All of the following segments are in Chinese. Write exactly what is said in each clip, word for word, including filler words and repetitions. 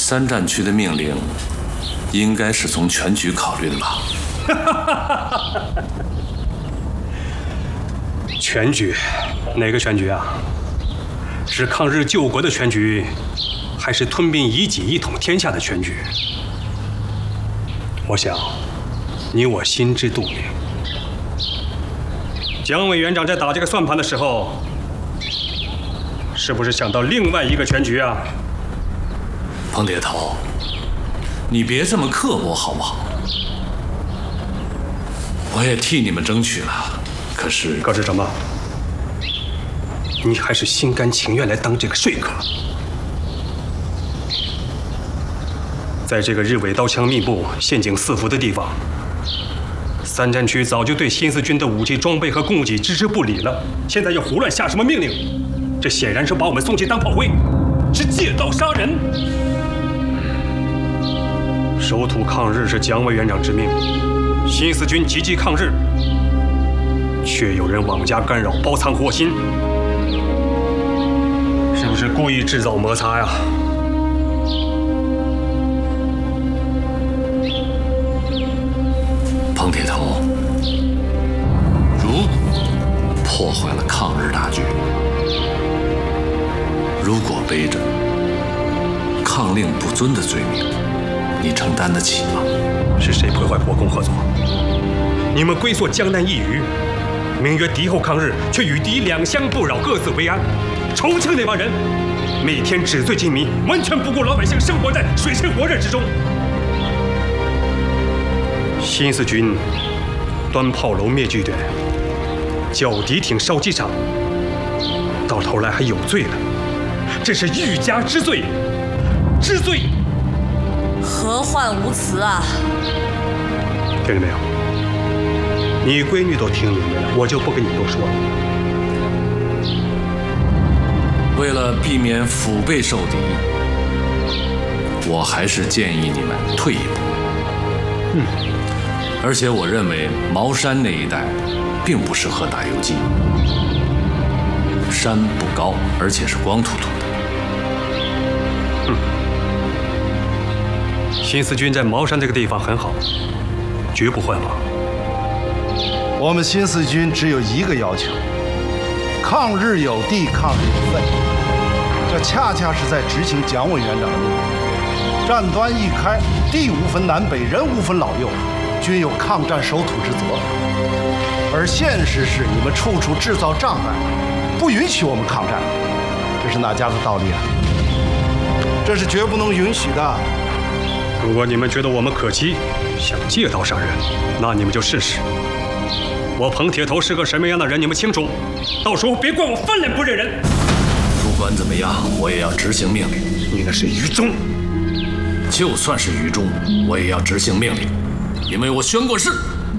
三战区的命令，应该是从全局考虑的吧？ 全局？哪个全局啊？是抗日救国的全局，还是吞并夷己、一统天下的全局？我想，你我心知肚明。蒋委员长在打这个算盘的时候，是不是想到另外一个全局啊？ 彭铁头，你别这么刻薄好不好？我也替你们争取了，可是…… 可是什么？你还是心甘情愿来当这个说客。在这个日伪刀枪密布、陷阱四伏的地方，三战区早就对新四军的武器装备和供给置之不理了，现在又胡乱下什么命令？这显然是把我们送去当炮灰，是借刀杀人。守土抗日是蒋委员长之命，新四军积极抗日，却有人妄加干扰、包藏祸心，是不是故意制造摩擦呀？ 彭铁头，如果破坏了抗日大局，如果背着抗令不遵的罪名，你承担得起吗？ 是谁破坏国共合作？你们龟缩江南一隅，名曰敌后抗日，却与敌两相不扰，各自为安。重庆那帮人，每天纸醉金迷，完全不顾老百姓生活在水深火热之中。新四军端炮楼灭据点，剿敌艇烧机场，到头来还有罪了，这是欲加之罪，之罪。 何患无辞啊！ 听见没有？你闺女都听明白了，我就不跟你多说了。 为了避免腹背受敌，我还是建议你们退一步。 嗯， 而且我认为茅山那一带并不适合打游击，山不高，而且是光秃秃的。 嗯，新四军在茅山这个地方很好，绝不换防。 我们新四军只有一个要求：抗日有地，抗日有份。这恰恰是在执行蒋委员长的命令。战端一开，地无分南北，人无分老幼，均有抗战守土之责。而现实是，你们处处制造障碍，不允许我们抗战，这是哪家的道理啊？这是绝不能允许的。 如果你们觉得我们可欺，想借刀杀人，那你们就试试。我彭铁头是个什么样的人，你们清楚。到时候别怪我翻脸不认人。 不管怎么样，我也要执行命令。 你那是愚忠。 就算是愚忠，我也要执行命令，因为我宣过誓。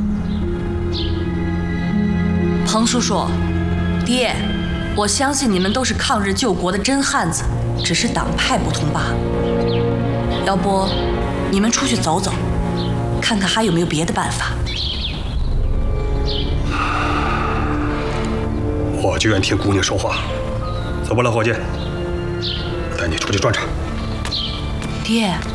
彭叔叔，爹，我相信你们都是抗日救国的真汉子，只是党派不同罢了。要不，你们出去走走，看看还有没有别的办法。 我就愿听姑娘说话。走吧，老伙计，我带你出去转转。 爹。